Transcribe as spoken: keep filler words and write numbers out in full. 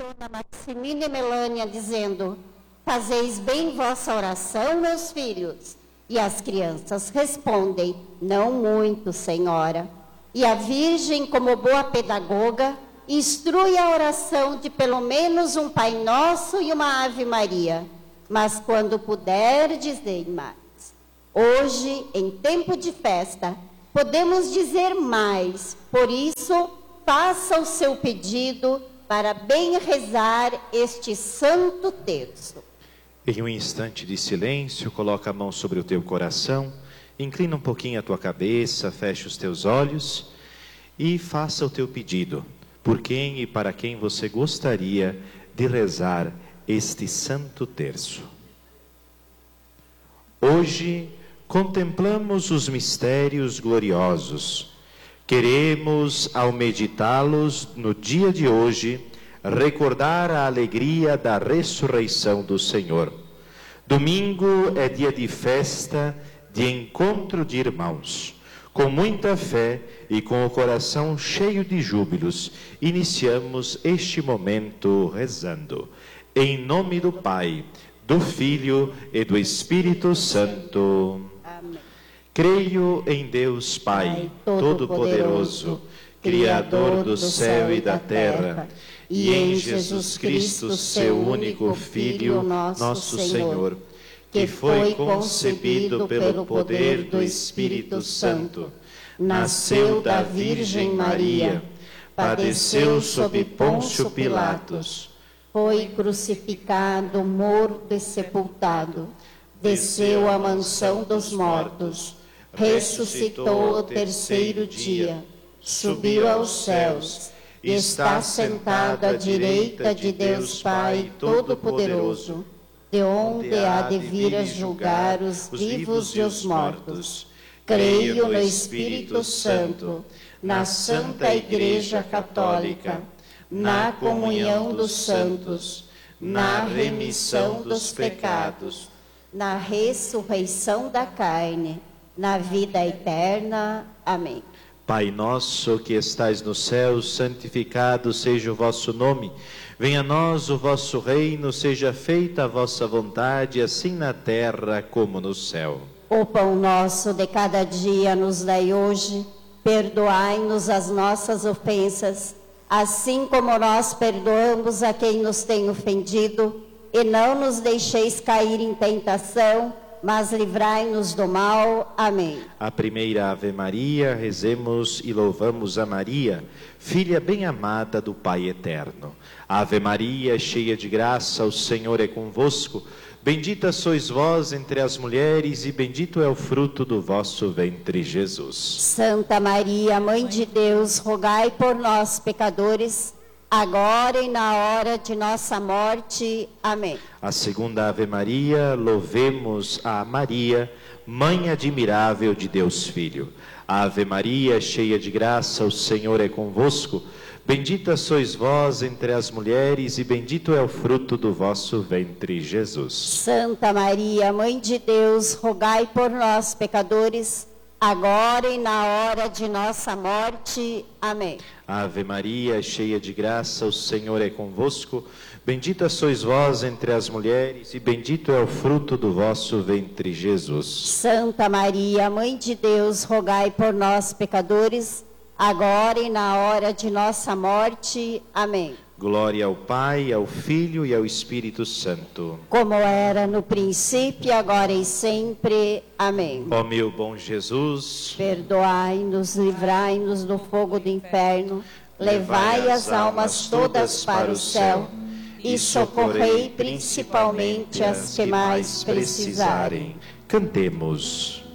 Dona Maximina e Melânia, dizendo: fazeis bem vossa oração, meus filhos. E as crianças respondem: não muito, Senhora. E a Virgem, como boa pedagoga, instrui a oração de pelo menos um Pai Nosso e uma Ave Maria. Mas quando puder, dizei mais. Hoje, em tempo de festa, podemos dizer mais. Por isso, faça o seu pedido para bem rezar este santo terço. Em um instante de silêncio, coloca a mão sobre o teu coração, inclina um pouquinho a tua cabeça, fecha os teus olhos e faça o teu pedido. Por quem e para quem você gostaria de rezar este santo terço. Hoje contemplamos os mistérios gloriosos. Queremos, ao meditá-los no dia de hoje, recordar a alegria da ressurreição do Senhor. Domingo é dia de festa, de encontro de irmãos. Com muita fé e com o coração cheio de júbilos, iniciamos este momento rezando. Em nome do Pai, do Filho e do Espírito Santo. Amém. Creio em Deus Pai, Todo-Poderoso, Criador do céu e da terra, e em Jesus Cristo, seu único Filho, nosso Senhor, que foi concebido pelo poder do Espírito Santo, nasceu da Virgem Maria, padeceu sob Pôncio Pilatos, foi crucificado, morto e sepultado, desceu à mansão dos mortos, ressuscitou ao terceiro dia, subiu aos céus, e está sentado à direita de Deus Pai Todo-Poderoso, de onde há de vir a julgar os vivos e os mortos. Creio no Espírito Santo, na Santa Igreja Católica, na comunhão dos santos, na remissão dos pecados, na ressurreição da carne, na vida eterna. Amém. Pai nosso que estais no céu, santificado seja o vosso nome. Venha a nós o vosso reino, seja feita a vossa vontade, assim na terra como no céu. O pão nosso de cada dia nos dai hoje, perdoai-nos as nossas ofensas, assim como nós perdoamos a quem nos tem ofendido, e não nos deixeis cair em tentação, mas livrai-nos do mal. Amém. A primeira Ave Maria, rezemos e louvamos a Maria, filha bem-amada do Pai Eterno. Ave Maria, cheia de graça, o Senhor é convosco. Bendita sois vós entre as mulheres e bendito é o fruto do vosso ventre, Jesus. Santa Maria, Mãe de Deus, rogai por nós, pecadores, agora e na hora de nossa morte. Amém. A segunda Ave Maria, louvemos a Maria, Mãe admirável de Deus Filho. Ave Maria, cheia de graça, o Senhor é convosco. Bendita sois vós entre as mulheres e bendito é o fruto do vosso ventre, Jesus. Santa Maria, Mãe de Deus, rogai por nós, pecadores, agora e na hora de nossa morte. Amém. Ave Maria, cheia de graça, o Senhor é convosco. Bendita sois vós entre as mulheres e bendito é o fruto do vosso ventre, Jesus. Santa Maria, Mãe de Deus, rogai por nós, pecadores, agora e na hora de nossa morte. Amém. Glória ao Pai, ao Filho e ao Espírito Santo. Como era no princípio, agora e sempre. Amém. Ó meu bom Jesus, perdoai-nos, livrai-nos do fogo do inferno, levai as almas todas para o céu e socorrei principalmente as que mais precisarem. Cantemos.